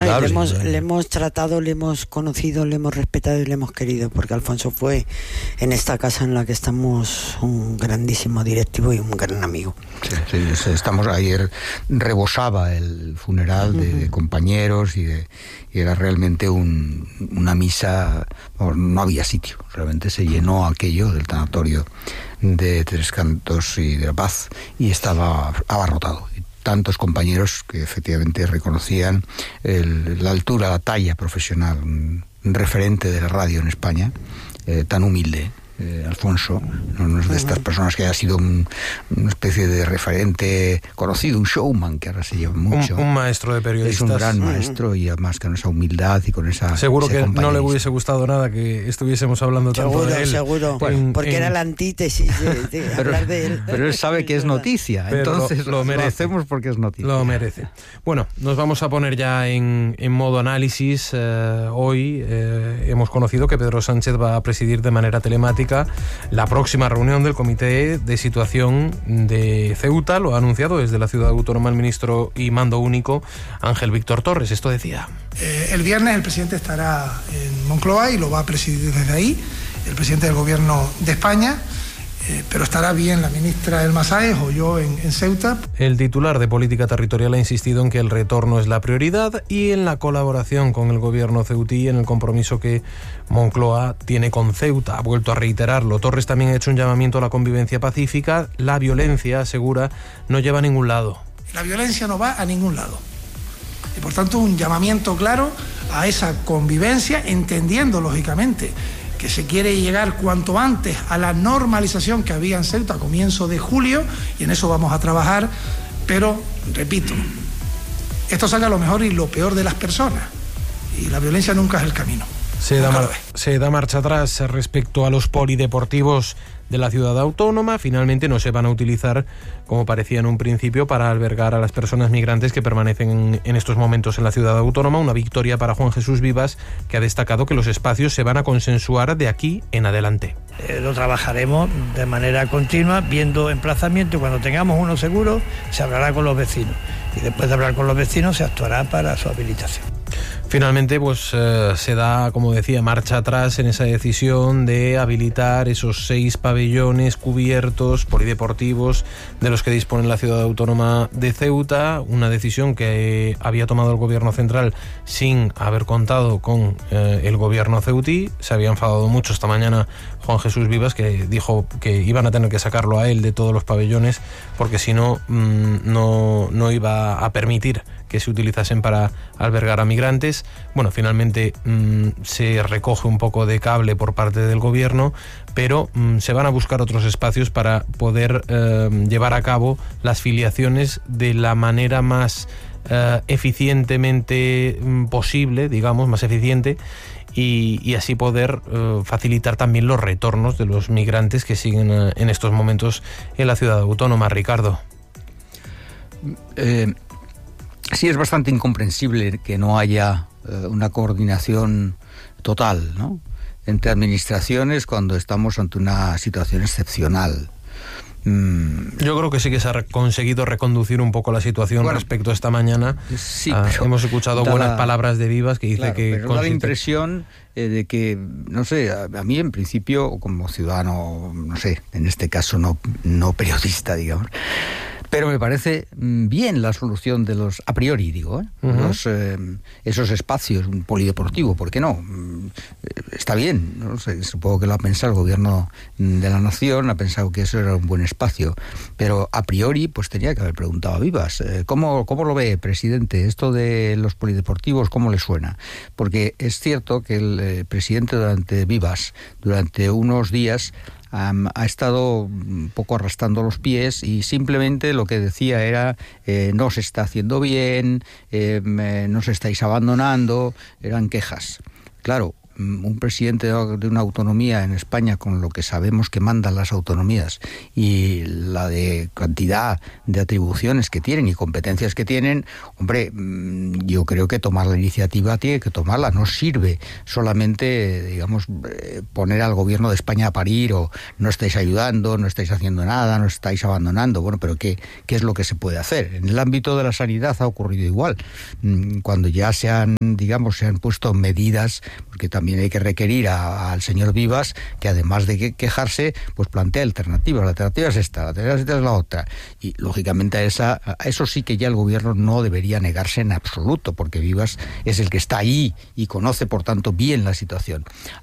innegable. Le hemos tratado, le hemos conocido, le hemos respetado y le hemos querido, porque Alfonso fue en esta casa en la que estamos un grandísimo directivo y un gran amigo. Sí, estamos ayer, rebosaba el funeral de compañeros y era realmente una misa, no había sitio, realmente se llenó aquello del tanatorio de Tres Cantos y de La Paz y estaba abarrotado. Tantos compañeros que efectivamente reconocían la altura, la talla profesional, un referente de la radio en España, tan humilde. Alfonso, no es de estas personas que haya sido una especie de referente conocido, un showman que ahora se lleva mucho. Un maestro de periodistas. Es un gran maestro y además con esa humildad y con esa... Seguro que no le hubiese gustado nada que estuviésemos hablando tanto de él. Seguro, porque era la antítesis de hablar de él. Pero él sabe que es noticia, entonces lo hacemos porque es noticia. Lo merece. Bueno, nos vamos a poner ya en modo análisis. Hoy hemos conocido que Pedro Sánchez va a presidir de manera telemática la próxima reunión del Comité de Situación de Ceuta. Lo ha anunciado desde la ciudad autónoma el ministro y mando único Ángel Víctor Torres. Esto decía: el viernes el presidente estará en Moncloa y lo va a presidir desde ahí, el presidente del Gobierno de España, pero estará bien la ministra Elma Sáez o yo en Ceuta. El titular de Política Territorial ha insistido en que el retorno es la prioridad y en la colaboración con el gobierno ceutí, en el compromiso que Moncloa tiene con Ceuta. Ha vuelto a reiterarlo. Torres también ha hecho un llamamiento a la convivencia pacífica. La violencia, asegura, no lleva a ningún lado. La violencia no va a ningún lado. Y por tanto un llamamiento claro a esa convivencia, entendiendo lógicamente que se quiere llegar cuanto antes a la normalización que había en Ceuta a comienzo de julio, y en eso vamos a trabajar, pero, repito, esto saca lo mejor y lo peor de las personas, y la violencia nunca es el camino. Se da marcha atrás respecto a los polideportivos de la ciudad autónoma. Finalmente no se van a utilizar, como parecía en un principio, para albergar a las personas migrantes que permanecen en estos momentos en la ciudad autónoma. Una victoria para Juan Jesús Vivas, que ha destacado que los espacios se van a consensuar de aquí en adelante. Lo trabajaremos de manera continua, viendo emplazamiento, y cuando tengamos uno seguro se hablará con los vecinos, y después de hablar con los vecinos se actuará para su habilitación. Finalmente, se da, como decía, marcha atrás en esa decisión de habilitar esos 6 pabellones cubiertos polideportivos de los que dispone la ciudad autónoma de Ceuta, una decisión que había tomado el gobierno central sin haber contado con el gobierno ceutí. Se había enfadado mucho esta mañana Juan Jesús Vivas, que dijo que iban a tener que sacarlo a él de todos los pabellones, porque si no, no iba a permitir que se utilizasen para albergar a migrantes. Bueno, finalmente se recoge un poco de cable por parte del gobierno, pero se van a buscar otros espacios para poder llevar a cabo las filiaciones de la manera más eficientemente posible, digamos, más eficiente, y así poder facilitar también los retornos de los migrantes que siguen en estos momentos en la ciudad autónoma. Ricardo. Sí, es bastante incomprensible que no haya una coordinación total, ¿no?, entre administraciones cuando estamos ante una situación excepcional. Yo creo que sí que se ha conseguido reconducir un poco la situación respecto a esta mañana. Sí, hemos escuchado buenas palabras de Vivas, que dice que... Pero da la impresión de que, no sé, a mí en principio, como ciudadano, no sé, en este caso no periodista, digamos, pero me parece bien la solución de los, a priori digo, esos espacios, un polideportivo, ¿por qué no? Está bien, no sé, supongo que lo ha pensado el gobierno de la nación, ha pensado que eso era un buen espacio, pero a priori pues tenía que haber preguntado a Vivas, ¿cómo lo ve, presidente, esto de los polideportivos, cómo le suena? Porque es cierto que el presidente Vivas, durante unos días, ha estado un poco arrastrando los pies y simplemente lo que decía era no se está haciendo bien, nos estáis abandonando, eran quejas. Claro, un presidente de una autonomía en España, con lo que sabemos que mandan las autonomías y la de cantidad de atribuciones que tienen y competencias que tienen, hombre, yo creo que tomar la iniciativa tiene que tomarla. No sirve solamente, digamos, poner al gobierno de España a parir, o no estáis ayudando, no estáis haciendo nada, no estáis abandonando. Bueno, pero ¿qué es lo que se puede hacer? En el ámbito de la sanidad ha ocurrido igual. Cuando ya se han puesto medidas, porque también hay que requerir al señor Vivas que, además de quejarse, pues plantea alternativas. La alternativa es esta, la alternativa es la otra. Y lógicamente a eso sí que ya el gobierno no debería negarse en absoluto, porque Vivas es el que está ahí y conoce, por tanto, bien la situación.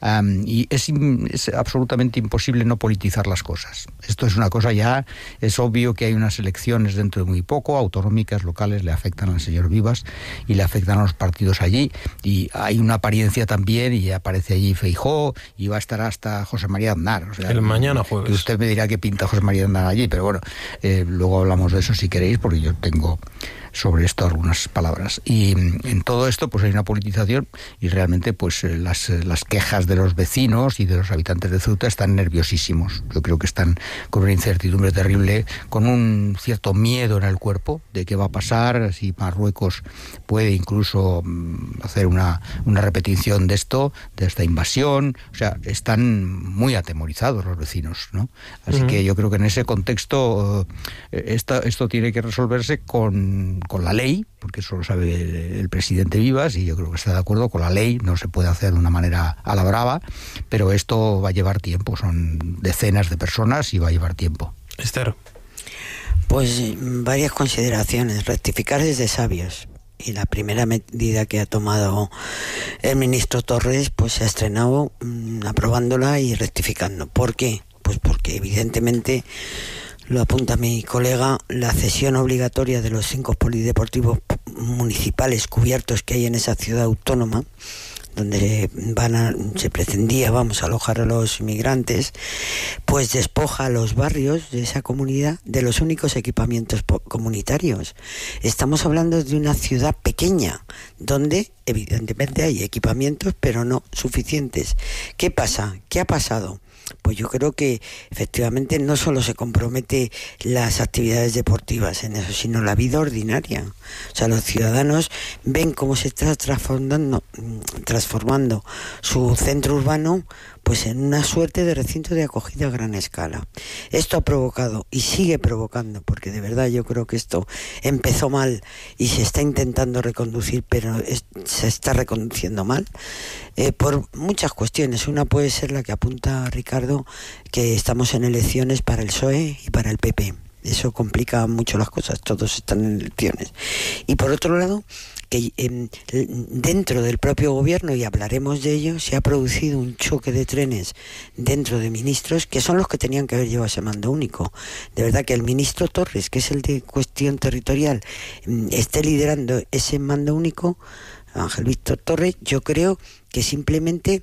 Y es absolutamente imposible no politizar las cosas. Esto es una cosa ya, es obvio que hay unas elecciones dentro de muy poco, autonómicas, locales, le afectan al señor Vivas y le afectan a los partidos allí, y hay una apariencia también, y aparece allí Feijóo, y va a estar hasta José María Aznar. O sea, el mañana jueves. Usted me dirá que pinta José María Aznar allí, pero bueno, luego hablamos de eso si queréis, porque yo tengo sobre esto algunas palabras. Y en todo esto pues hay una politización, y realmente pues las quejas de los vecinos y de los habitantes de Ceuta están nerviosísimos. Yo creo que están con una incertidumbre terrible, con un cierto miedo en el cuerpo de qué va a pasar, si Marruecos puede incluso hacer una repetición de esto, de esta invasión. O sea, están muy atemorizados los vecinos, ¿no? Así que yo creo que en ese contexto esto tiene que resolverse con la ley, porque eso lo sabe el presidente Vivas, y yo creo que está de acuerdo con la ley. No se puede hacer de una manera a la brava, pero esto va a llevar tiempo, son decenas de personas y va a llevar tiempo. Esther. Pues varias consideraciones. Rectificar es de sabios, y la primera medida que ha tomado el ministro Torres pues se ha estrenado aprobándola y rectificando. ¿Por qué? Pues porque evidentemente, lo apunta mi colega, la cesión obligatoria de los 5 polideportivos municipales cubiertos que hay en esa ciudad autónoma, donde se pretendía alojar a los inmigrantes, pues despoja a los barrios de esa comunidad de los únicos equipamientos comunitarios. Estamos hablando de una ciudad pequeña, donde evidentemente hay equipamientos, pero no suficientes. ¿Qué pasa? ¿Qué ha pasado? Pues yo creo que efectivamente no solo se compromete las actividades deportivas en eso, sino la vida ordinaria. O sea, los ciudadanos ven cómo se está transformando su centro urbano pues en una suerte de recinto de acogida a gran escala. Esto ha provocado y sigue provocando, porque de verdad yo creo que esto empezó mal y se está intentando reconducir, pero se está reconduciendo mal, por muchas cuestiones. Una puede ser la que apunta Ricardo, que estamos en elecciones para el PSOE y para el PP. Eso complica mucho las cosas, todos están en elecciones. Y por otro lado, que dentro del propio gobierno, y hablaremos de ello, se ha producido un choque de trenes dentro de ministros que son los que tenían que haber llevado ese mando único. De verdad que el ministro Torres, que es el de cuestión territorial, esté liderando ese mando único, Ángel Víctor Torres, yo creo que simplemente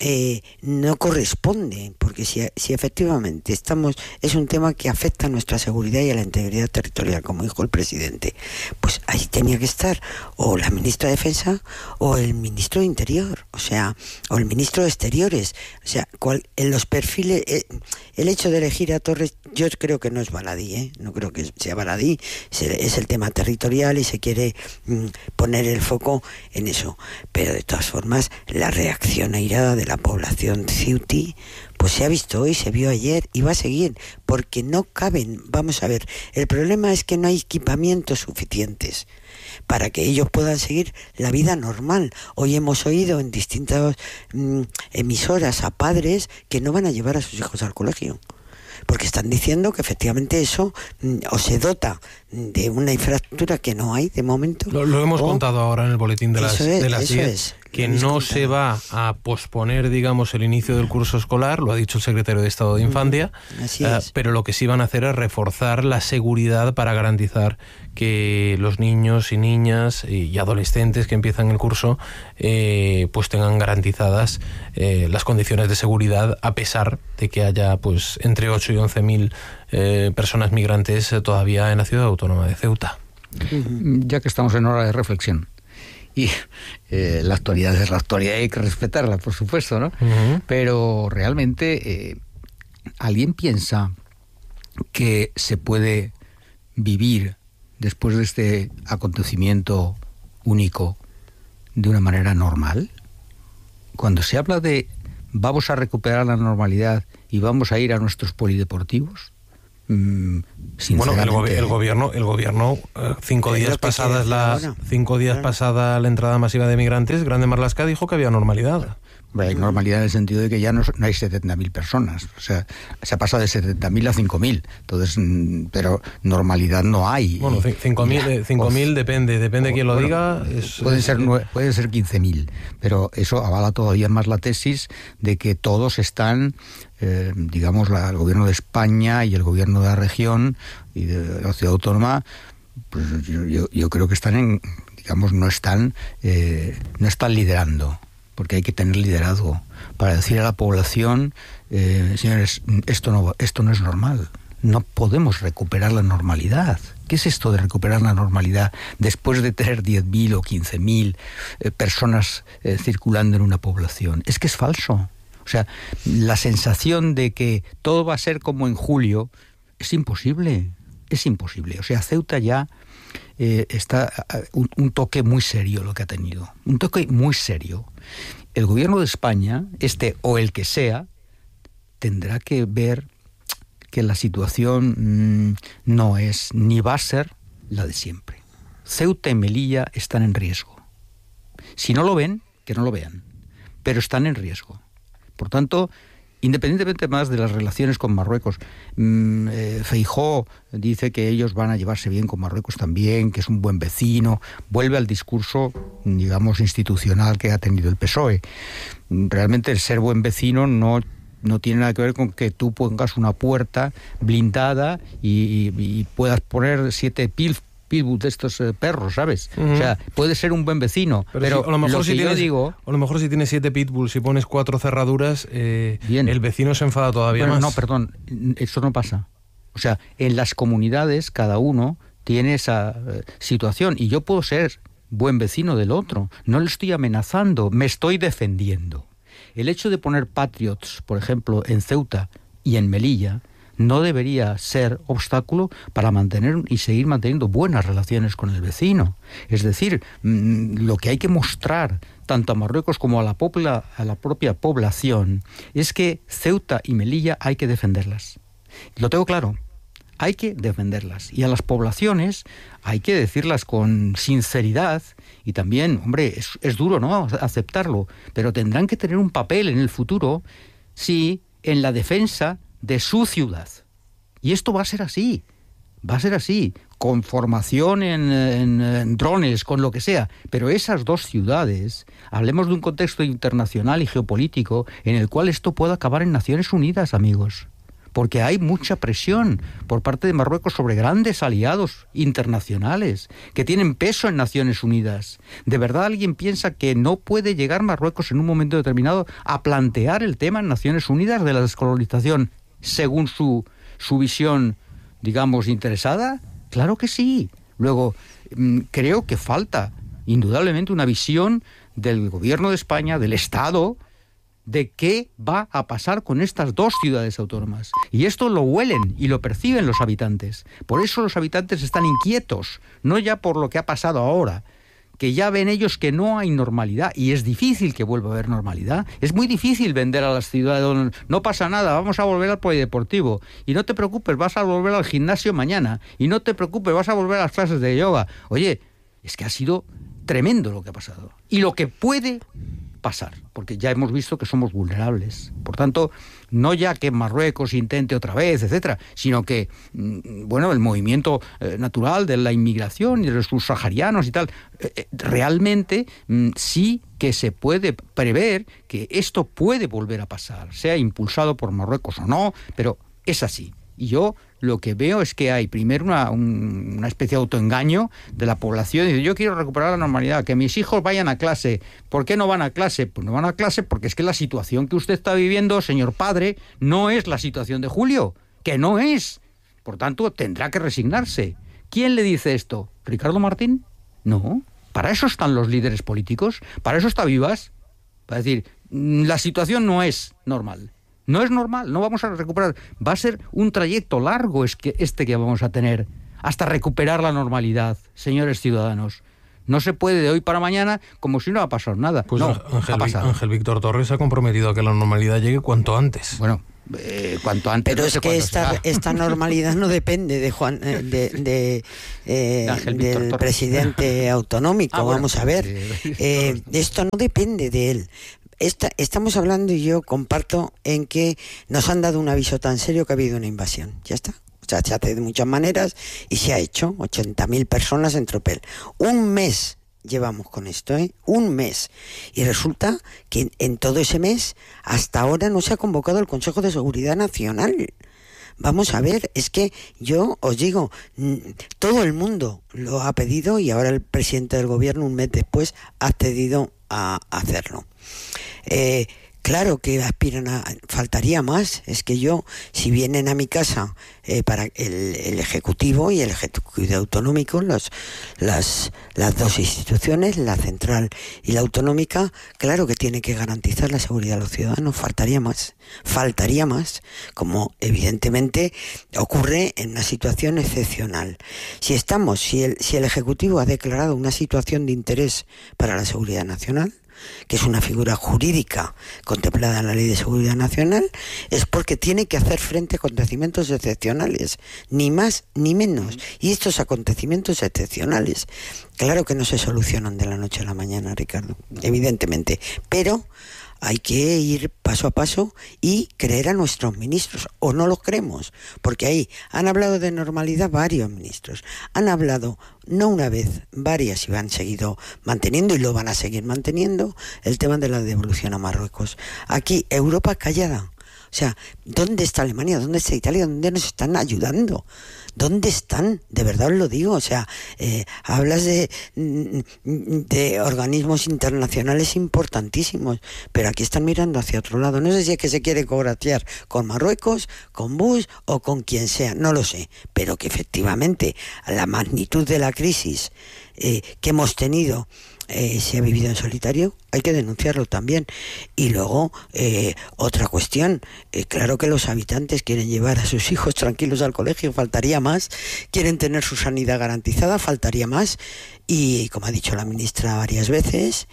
no corresponde, porque si efectivamente es un tema que afecta a nuestra seguridad y a la integridad territorial, como dijo el presidente, pues ahí tenía que estar o la ministra de Defensa o el ministro de Interior, o el ministro de Exteriores. O sea, en los perfiles, el hecho de elegir a Torres, yo creo que no es baladí, no creo que sea baladí, es el tema territorial y se quiere poner el foco en eso. Pero de todas formas, la reacción airada de la población ceutí pues se ha visto hoy, se vio ayer y va a seguir, porque no caben. Vamos a ver, el problema es que no hay equipamientos suficientes para que ellos puedan seguir la vida normal. Hoy hemos oído en distintas emisoras a padres que no van a llevar a sus hijos al colegio, porque están diciendo que efectivamente eso o se dota de una infraestructura que no hay de momento. Lo hemos contado ahora en el boletín de las 10, que no se va a posponer, digamos, el inicio del curso escolar, lo ha dicho el secretario de Estado de Infancia, pero lo que sí van a hacer es reforzar la seguridad para garantizar que los niños y niñas y adolescentes que empiezan el curso pues tengan garantizadas las condiciones de seguridad, a pesar de que haya pues entre 8 y 11.000 personas migrantes todavía en la ciudad autónoma de Ceuta. Ya que estamos en hora de reflexión, y la actualidad es la actualidad y hay que respetarla, por supuesto, ¿no? Uh-huh. Pero realmente, ¿alguien piensa que se puede vivir después de este acontecimiento único de una manera normal? Cuando se habla de vamos a recuperar la normalidad y vamos a ir a nuestros polideportivos, sinceramente... Bueno, el gobierno 5 días pasadas pasada la entrada masiva de migrantes, Grande Marlaska dijo que había normalidad. Hay normalidad en el sentido de que ya no hay 70.000 personas. O sea, se ha pasado de 70.000 a 5.000. Entonces, pero normalidad no hay. Bueno, 5.000 depende de quién lo diga. Puede ser 15.000. Pero eso avala todavía más la tesis de que todos están, digamos, el gobierno de España y el gobierno de la región y de la ciudad autónoma, pues yo creo que están no están liderando. Porque hay que tener liderazgo para decir a la población, señores, esto no es normal. No podemos recuperar la normalidad. ¿Qué es esto de recuperar la normalidad después de tener 10.000 o 15.000 personas circulando en una población? Es que es falso. O sea, la sensación de que todo va a ser como en julio es imposible. Es imposible. O sea, Ceuta ya está un toque muy serio lo que ha tenido. Un toque muy serio. El gobierno de España, o el que sea, tendrá que ver que la situación no es ni va a ser la de siempre. Ceuta y Melilla están en riesgo. Si no lo ven, que no lo vean, pero están en riesgo. Por tanto, independientemente más de las relaciones con Marruecos, Feijóo dice que ellos van a llevarse bien con Marruecos también, que es un buen vecino, vuelve al discurso, digamos, institucional que ha tenido el PSOE. Realmente el ser buen vecino no tiene nada que ver con que tú pongas una puerta blindada y puedas poner 7 pitbull de estos perros, ¿sabes? Uh-huh. O sea, puede ser un buen vecino, pero si, a lo mejor lo si que tienes, yo digo... A lo mejor si tienes 7 pitbulls y pones 4 cerraduras, el vecino se enfada todavía más. No, perdón, eso no pasa. O sea, en las comunidades cada uno tiene esa situación y yo puedo ser buen vecino del otro. No le estoy amenazando, me estoy defendiendo. El hecho de poner patriots, por ejemplo, en Ceuta y en Melilla, no debería ser obstáculo para mantener y seguir manteniendo buenas relaciones con el vecino. Es decir, lo que hay que mostrar tanto a Marruecos como a la propia población es que Ceuta y Melilla hay que defenderlas. Lo tengo claro, hay que defenderlas. Y a las poblaciones hay que decirlas con sinceridad y también, hombre, es duro, ¿no?, aceptarlo, pero tendrán que tener un papel en el futuro, sí, en la defensa de su ciudad. Y esto va a ser así, con formación en drones, con lo que sea. Pero esas dos ciudades, hablemos de un contexto internacional y geopolítico en el cual esto pueda acabar en Naciones Unidas, amigos. Porque hay mucha presión por parte de Marruecos sobre grandes aliados internacionales que tienen peso en Naciones Unidas. ¿De verdad alguien piensa que no puede llegar Marruecos en un momento determinado a plantear el tema en Naciones Unidas de la descolonización según su visión, digamos, interesada? Claro que sí. Luego, creo que falta indudablemente una visión del gobierno de España, del Estado, de qué va a pasar con estas dos ciudades autónomas. Y esto lo huelen y lo perciben los habitantes. Por eso los habitantes están inquietos, no ya por lo que ha pasado ahora, que ya ven ellos que no hay normalidad, y es difícil que vuelva a haber normalidad. Es muy difícil vender a las ciudades donde no pasa nada, vamos a volver al polideportivo, y no te preocupes, vas a volver al gimnasio mañana, y no te preocupes, vas a volver a las clases de yoga. Oye, es que ha sido tremendo lo que ha pasado, y lo que puede pasar, porque ya hemos visto que somos vulnerables. Por tanto, no ya que Marruecos intente otra vez, etcétera, sino que, bueno, el movimiento natural de la inmigración y de los subsaharianos y tal, realmente sí que se puede prever que esto puede volver a pasar, sea impulsado por Marruecos o no, pero es así. Y yo lo que veo es que hay primero una especie de autoengaño de la población. Dice, yo quiero recuperar la normalidad, que mis hijos vayan a clase. ¿Por qué no van a clase? Pues no van a clase porque es que la situación que usted está viviendo, señor padre, no es la situación de julio, que no es. Por tanto, tendrá que resignarse. ¿Quién le dice esto? ¿Ricardo Martín? No. Para eso están los líderes políticos, para eso está Vivas, para decir, la situación no es normal. No es normal, no vamos a recuperar. Va a ser un trayecto largo que vamos a tener hasta recuperar la normalidad, señores ciudadanos. No se puede de hoy para mañana como si no ha pasado nada. Pues no, Ángel Víctor Torres se ha comprometido a que la normalidad llegue cuanto antes. Bueno, cuanto antes. Pero es que esta normalidad no depende de del presidente autonómico. Vamos a ver. Esto no depende de él. Estamos hablando, y yo comparto, en que nos han dado un aviso tan serio que ha habido una invasión. Ya está. O sea, se hace de muchas maneras y se ha hecho. 80.000 personas en tropel. Un mes llevamos con esto, un mes. Y resulta que en todo ese mes, hasta ahora no se ha convocado el Consejo de Seguridad Nacional. Vamos a ver, es que yo os digo, todo el mundo lo ha pedido y ahora el presidente del gobierno, un mes después, ha accedido a hacerlo. Claro que aspiran a... Faltaría más. Es que yo, si vienen a mi casa para el Ejecutivo y el Ejecutivo Autonómico, las dos instituciones, la central y la autonómica, claro que tiene que garantizar la seguridad de los ciudadanos. Faltaría más, como evidentemente ocurre en una situación excepcional. Si el Ejecutivo ha declarado una situación de interés para la seguridad nacional, que es una figura jurídica contemplada en la Ley de Seguridad Nacional, es porque tiene que hacer frente a acontecimientos excepcionales, ni más ni menos. Y estos acontecimientos excepcionales, claro que no se solucionan de la noche a la mañana, Ricardo, evidentemente, pero hay que ir paso a paso y creer a nuestros ministros, o no los creemos, porque ahí han hablado de normalidad varios ministros, han hablado no una vez, varias, y han seguido manteniendo y lo van a seguir manteniendo el tema de la devolución a Marruecos. Aquí Europa callada. O sea, ¿dónde está Alemania? ¿Dónde está Italia? ¿Dónde nos están ayudando? ¿Dónde están? De verdad os lo digo. O sea, hablas de organismos internacionales importantísimos, pero aquí están mirando hacia otro lado. No sé si es que se quiere congraciar con Marruecos, con Bush o con quien sea, no lo sé, pero que efectivamente la magnitud de la crisis que hemos tenido se ha vivido en solitario, hay que denunciarlo también. Y luego, otra cuestión, claro que los habitantes quieren llevar a sus hijos tranquilos al colegio, faltaría más, quieren tener su sanidad garantizada, faltaría más, y como ha dicho la ministra varias veces,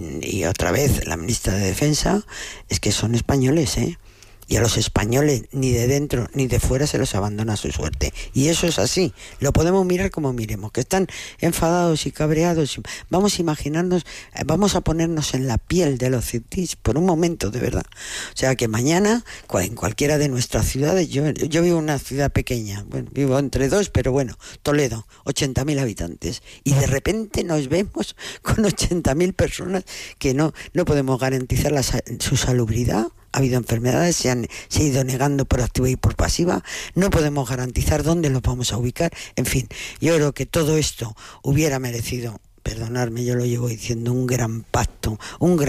y otra vez la ministra de Defensa, es que son españoles, y a los españoles ni de dentro ni de fuera se los abandona a su suerte, y eso es así. Lo podemos mirar como miremos, que están enfadados y cabreados. Vamos a imaginarnos, vamos a ponernos en la piel de los ciudadanos por un momento, de verdad. O sea, que mañana en cualquiera de nuestras ciudades, yo vivo en una ciudad pequeña, bueno, vivo entre dos, pero bueno, Toledo, 80.000 habitantes, y de repente nos vemos con 80.000 personas que no podemos garantizar su salubridad. Ha habido enfermedades, se ha ido negando por activa y por pasiva, no podemos garantizar dónde los vamos a ubicar. En fin, yo creo que todo esto hubiera merecido, perdonadme, yo lo llevo diciendo, un gran pacto,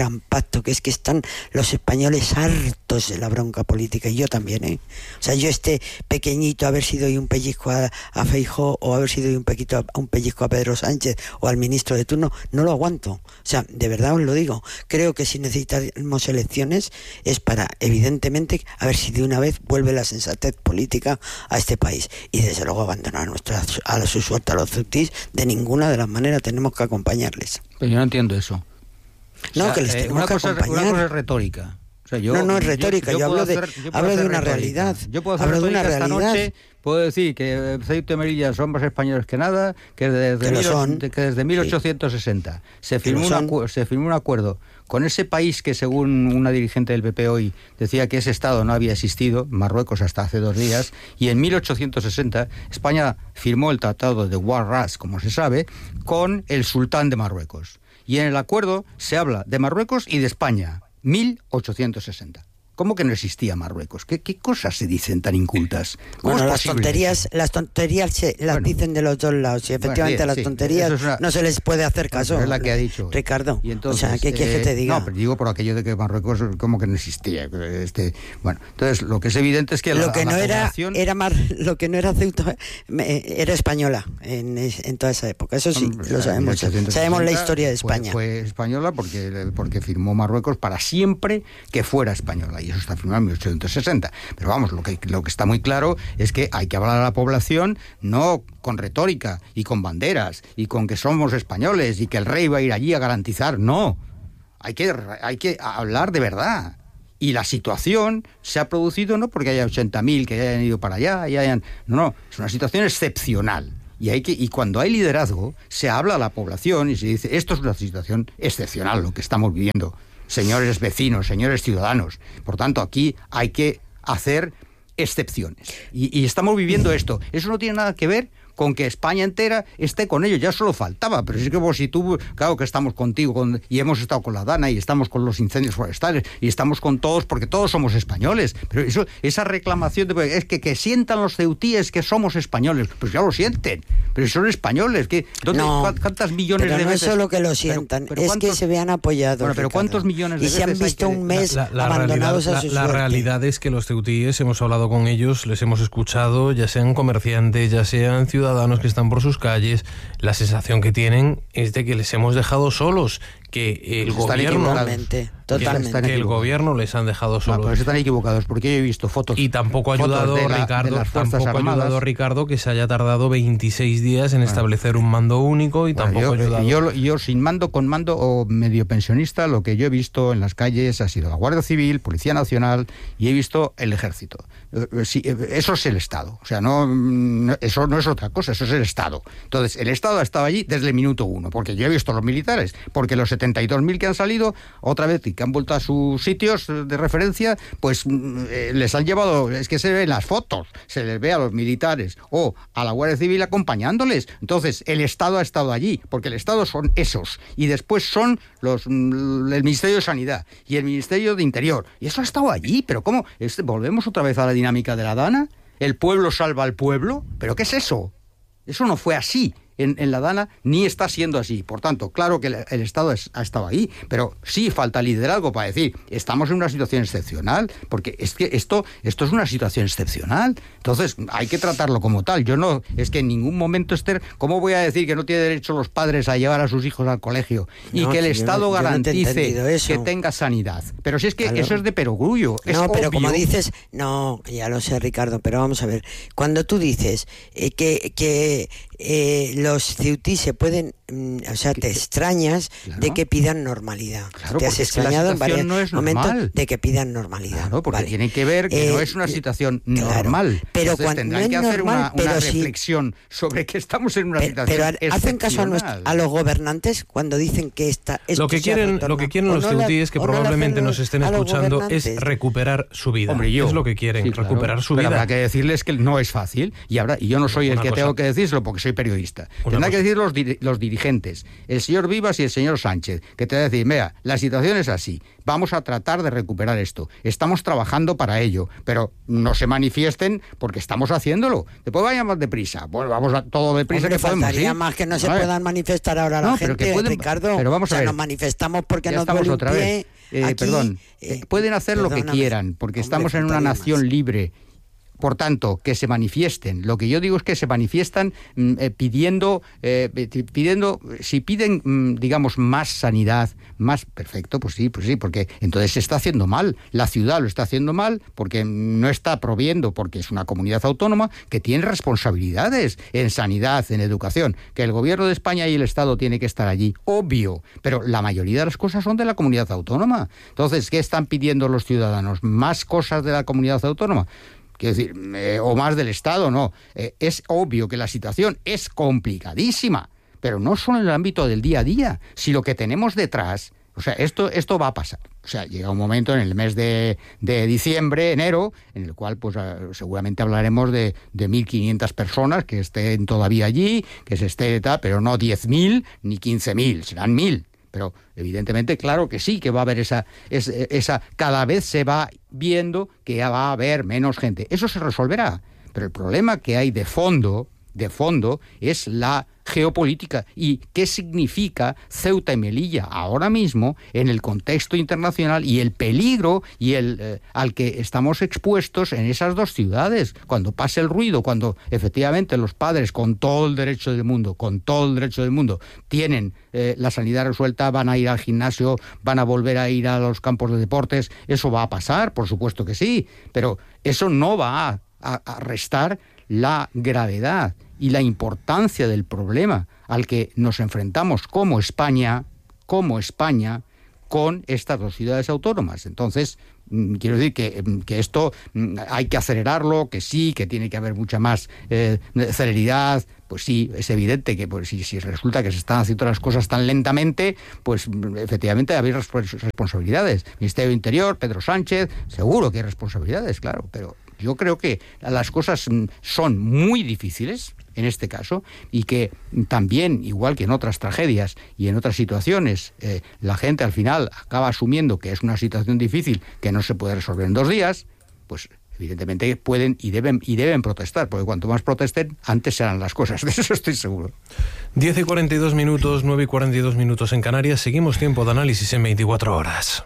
que es que están los españoles hartos de la bronca política, y yo también, O sea, yo pequeñito, haber sido hoy un pellizco a Feijóo, o haber sido hoy un pellizco a Pedro Sánchez o al ministro de turno, no lo aguanto. O sea, de verdad os lo digo, creo que si necesitamos elecciones es para, evidentemente, a ver si de una vez vuelve la sensatez política a este país, y desde luego abandonar a su suerte a los zutis, de ninguna de las maneras. Tenemos que acompañarles. Pero yo no entiendo eso. No, o sea, que les tenemos que acompañar. Una cosa es retórica. O sea, no es retórica, yo hablo de una realidad. Yo puedo hacer retórica esta noche, puedo decir que Ceuta y Melilla son más españoles que nada, que desde 1860 se firmó un acuerdo con ese país que, según una dirigente del PP hoy, decía que ese Estado no había existido, Marruecos, hasta hace 2 días, y en 1860 España firmó el Tratado de Ouaraz, como se sabe, con el sultán de Marruecos. Y en el acuerdo se habla de Marruecos y de España. 1860. ¿Cómo que no existía Marruecos? ¿Qué cosas se dicen tan incultas? Bueno, las tonterías las dicen de los dos lados y efectivamente las tonterías no se les puede hacer caso. Es la que ha dicho Ricardo. Y entonces, o sea, ¿qué quieres que te diga? No, pero digo por aquello de que Marruecos como que no existía. Bueno, entonces lo que es evidente es que lo que no población... lo que no era Ceuta era española en toda esa época. Eso sí, lo sabemos. Sabemos la historia de España. Fue española porque firmó Marruecos para siempre que fuera española. Y eso está firmado en 1860. Pero vamos, lo que está muy claro es que hay que hablar a la población no con retórica y con banderas y con que somos españoles y que el rey va a ir allí a garantizar. No, hay que hablar de verdad. Y la situación se ha producido no porque haya 80.000 que hayan ido para allá no, es una situación excepcional. Y cuando hay liderazgo, se habla a la población y se dice, esto es una situación excepcional lo que estamos viviendo. Señores vecinos, señores ciudadanos. Por tanto, aquí hay que hacer excepciones. Y estamos viviendo esto. Eso no tiene nada que ver con que España entera esté con ellos, ya solo faltaba, pero es que si tú, claro que estamos contigo y hemos estado con la Dana y estamos con los incendios forestales y estamos con todos porque todos somos españoles, pero esa reclamación es que sientan los ceutíes que somos españoles, pues ya lo sienten, pero son españoles, ¿cuántas millones de veces? No es solo que lo sientan, pero es que se vean apoyados. Bueno, pero ¿cuántos millones de veces? Y se han visto un mes abandonados a su suerte. La realidad es que los ceutíes, hemos hablado con ellos, les hemos escuchado, ya sean comerciantes, ya sean ciudadanos que están por sus calles, la sensación que tienen es de que les hemos dejado solos, que el gobierno totalmente. Que el gobierno les han dejado solos. Pero están equivocados, porque yo he visto fotos. Y tampoco ha ayudado Ricardo que se haya tardado 26 días en establecer un mando único y tampoco ha ayudado. Yo sin mando, con mando o medio pensionista, lo que yo he visto en las calles ha sido la Guardia Civil, Policía Nacional y he visto el Ejército. Sí, eso es el Estado. O sea, eso no es otra cosa, eso es el Estado. Entonces, el Estado ha estado allí desde el minuto 1, porque yo he visto los militares, porque los 72.000 que han salido otra vez y que han vuelto a sus sitios de referencia, pues les han llevado, es que se ven las fotos, se les ve a los militares o a la Guardia Civil acompañándoles. Entonces, el Estado ha estado allí, porque el Estado son esos, y después son el Ministerio de Sanidad y el Ministerio de Interior, y eso ha estado allí. Pero ¿cómo? ¿Volvemos otra vez a la dinámica de la Dana? ¿El pueblo salva al pueblo? ¿Pero qué es eso? Eso no fue así en la Dana, ni está siendo así. Por tanto, claro que el Estado ha estado ahí, pero sí falta liderazgo para decir, estamos en una situación excepcional, porque es que esto es una situación excepcional. Entonces, hay que tratarlo como tal. Es que en ningún momento, Esther, ¿cómo voy a decir que no tiene derecho los padres a llevar a sus hijos al colegio? Y que el Estado garantice que tenga sanidad. Pero si es que eso es de perogrullo. No, pero como dices, no, ya lo sé, Ricardo, pero vamos a ver, cuando tú dices que los ceutíes se pueden, o sea, te extrañas de que pidan normalidad. Claro, te has extrañado en varios momentos de que pidan normalidad. Claro, porque tiene que ver que no es una situación normal. Pero entonces tendrán no que hacer una reflexión sobre que estamos en una situación pero hacen caso a los gobernantes cuando dicen que lo que quieren los ceutíes, que probablemente nos estén escuchando, es recuperar su vida. Hombre, es lo que quieren, recuperar su vida. Pero habrá que decirles que no es fácil, y yo no soy el que tengo que decírselo porque soy periodista. Tendrán que decir los dirigentes, el señor Vivas y el señor Sánchez, que te va a decir, vea, la situación es así, vamos a tratar de recuperar esto, estamos trabajando para ello, pero no se manifiesten porque estamos haciéndolo. Después vayamos deprisa, pues vamos a todo deprisa. Hombre, que faltaría más que no se puedan manifestar ahora la gente, Ricardo. Pero vamos a ver, nos manifestamos porque nos duele un pie. Pueden hacer lo que quieran, porque estamos en una nación libre. Por tanto, que se manifiesten. Lo que yo digo es que se manifiestan pidiendo, si piden, digamos, más sanidad, más perfecto, pues sí, porque entonces se está haciendo mal. La ciudad lo está haciendo mal porque no está proviendo, porque es una comunidad autónoma que tiene responsabilidades en sanidad, en educación, que el gobierno de España y el Estado tiene que estar allí, obvio, pero la mayoría de las cosas son de la comunidad autónoma. Entonces, ¿qué están pidiendo los ciudadanos? ¿Más cosas de la comunidad autónoma? Quiero decir, o más del Estado, no. Es obvio que la situación es complicadísima, pero no solo en el ámbito del día a día, si lo que tenemos detrás, o sea, esto va a pasar. O sea, llega un momento en el mes de diciembre, enero, en el cual pues seguramente hablaremos de 1.500 personas que estén todavía allí, que se esté, pero no 10.000 ni 15.000, serán 1.000. Pero evidentemente, claro que sí, que va a haber esa cada vez se va viendo que va a haber menos gente. Eso se resolverá. Pero el problema que hay de fondo es la geopolítica y qué significa Ceuta y Melilla ahora mismo en el contexto internacional y el peligro y al que estamos expuestos en esas dos ciudades. Cuando pase el ruido, cuando efectivamente los padres con todo el derecho del mundo, tienen la sanidad resuelta, van a ir al gimnasio, van a volver a ir a los campos de deportes, eso va a pasar, por supuesto que sí, pero eso no va a restar la gravedad y la importancia del problema al que nos enfrentamos como España con estas dos ciudades autónomas. Entonces, quiero decir que esto hay que acelerarlo, que sí, que tiene que haber mucha más celeridad. Pues sí, es evidente que pues, si resulta que se están haciendo las cosas tan lentamente, pues efectivamente hay responsabilidades. Ministerio del Interior, Pedro Sánchez, seguro que hay responsabilidades, claro, pero yo creo que las cosas son muy difíciles en este caso y que también, igual que en otras tragedias y en otras situaciones, la gente al final acaba asumiendo que es una situación difícil que no se puede resolver en 2 días, pues evidentemente pueden y deben protestar, porque cuanto más protesten, antes serán las cosas, de eso estoy seguro. 10:42, 9:42 en Canarias. Seguimos tiempo de análisis en 24 horas.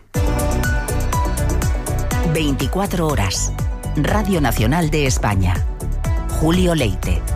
24 horas. Radio Nacional de España. Julio Leite.